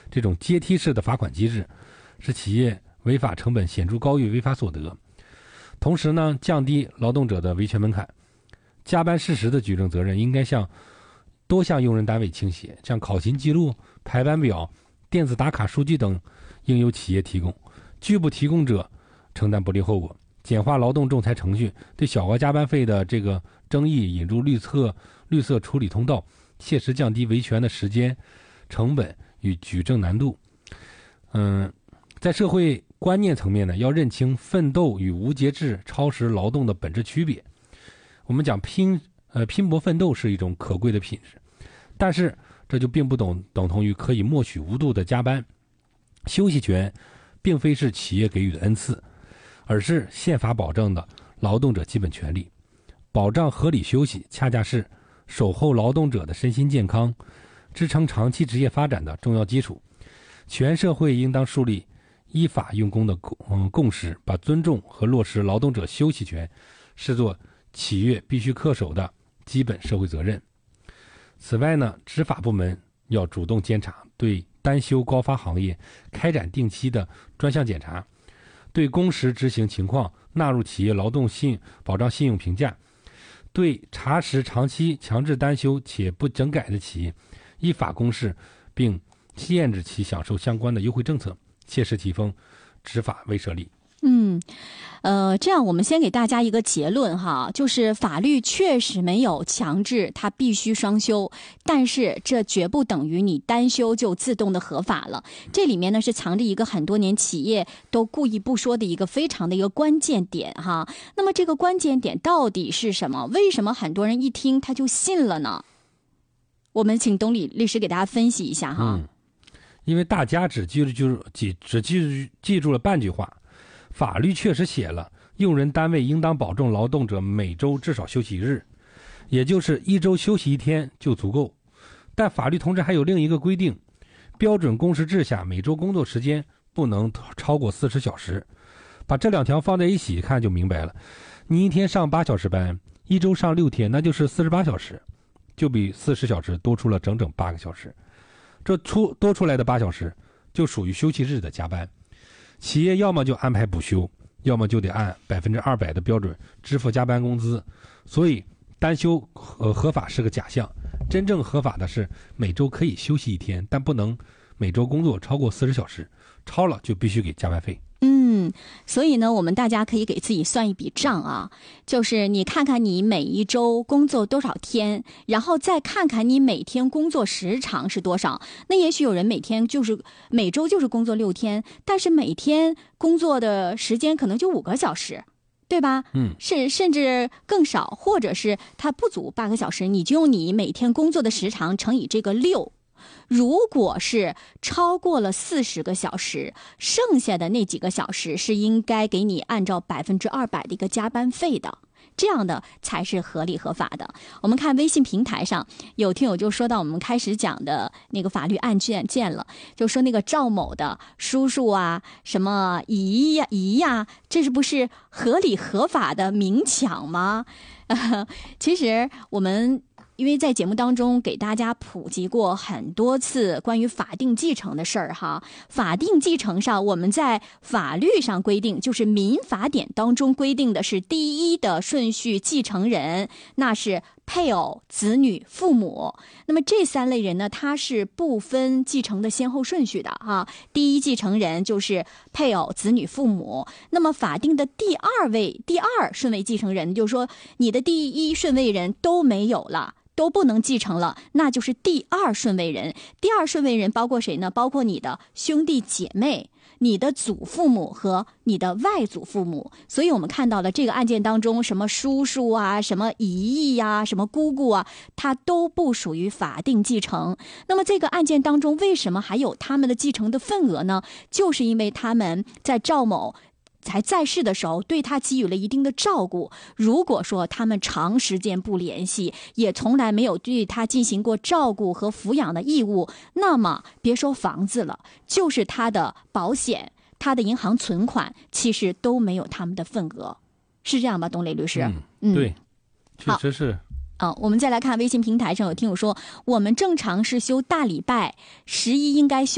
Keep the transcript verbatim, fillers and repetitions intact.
这种阶梯式的罚款机制，使企业违法成本显著高于违法所得。同时呢，降低劳动者的维权门槛，加班事实的举证责任应该向多项用人单位倾斜，像考勤记录、排班表、电子打卡数据等应由企业提供，拒不提供者承担不利后果。简化劳动仲裁程序，对小额加班费的这个争议引入绿色绿色处理通道，切实降低维权的时间、成本与举证难度。嗯，在社会观念层面呢，要认清奋斗与无节制超时劳动的本质区别。我们讲拼呃拼搏奋斗是一种可贵的品质，但是这就并不等等同于可以默许无度的加班。休息权并非是企业给予的恩赐，而是宪法保障的劳动者基本权利。保障合理休息，恰恰是守候劳动者的身心健康、支撑长期职业发展的重要基础。全社会应当树立依法用工的共、嗯、共识，把尊重和落实劳动者休息权视作企业必须恪守的基本社会责任。此外呢，执法部门要主动监察，对单休高发行业开展定期的专项检查，对工时执行情况纳入企业劳动信保障信用评价，对查实长期强制单休且不整改的企业依法公示，并限制其享受相关的优惠政策，切实提升执法威慑力。 嗯，呃，这样我们先给大家一个结论哈，就是法律确实没有强制它必须双休，但是这绝不等于你单休就自动的合法了。这里面呢是藏着一个很多年企业都故意不说的一个非常的一个关键点哈。那么这个关键点到底是什么？为什么很多人一听他就信了呢？我们请董理律师给大家分析一下哈。 嗯，因为大家只记住记只记住记住了半句话。法律确实写了，用人单位应当保证劳动者每周至少休息一日，也就是一周休息一天就足够。但法律同时还有另一个规定，标准工时制下每周工作时间不能超过四十小时。把这两条放在一起看就明白了，你一天上八小时班，一周上六天，那就是四十八小时，就比四十小时多出了整整八个小时。这出多出来的八小时就属于休息日的加班。企业要么就安排补休，要么就得按百分之二百的标准支付加班工资。所以单休呃合法是个假象，真正合法的是每周可以休息一天，但不能每周工作超过四十小时，超了就必须给加班费。 嗯，所以呢，我们大家可以给自己算一笔账啊，就是你看看你每一周工作多少天，然后再看看你每天工作时长是多少。那也许有人每天就是每周就是工作六天，但是每天工作的时间可能就五个小时，对吧？ 嗯， 是甚至更少，或者是它不足八个小时，你就用你每天工作的时长乘以这个六。如果是超过了四十个小时，剩下的那几个小时是应该给你按照百分之二百的一个加班费的，这样的才是合理合法的。我们看微信平台上有听友就说到我们开始讲的那个法律案件件了，就说那个赵某的叔叔啊，什么姨呀姨呀，这是不是合理合法的明抢吗？呃、其实我们因为在节目当中给大家普及过很多次关于法定继承的事儿哈，法定继承上我们在法律上规定，就是民法典当中规定的是第一的顺序继承人，那是配偶、子女、父母。那么这三类人呢，他是不分继承的先后顺序的哈。第一继承人就是配偶、子女、父母。那么法定的第二位、第二顺位继承人，就是说你的第一顺位人都没有了，都不能继承了，那就是第二顺位人。第二顺位人包括谁呢？包括你的兄弟姐妹、你的祖父母和你的外祖父母。所以我们看到了这个案件当中，什么叔叔啊，什么姨姨呀，什么姑姑啊，它都不属于法定继承。那么这个案件当中为什么还有他们的继承的份额呢？就是因为他们在赵某才在世的时候对他给予了一定的照顾。如果说他们长时间不联系，也从来没有对他进行过照顾和抚养的义务，那么别说房子了，就是他的保险、他的银行存款，其实都没有他们的份额。是这样吧，董磊律师？ 嗯，嗯对，确实是。 啊，我们再来看微信平台上有听友说，我们正常是休大礼拜，十一应该休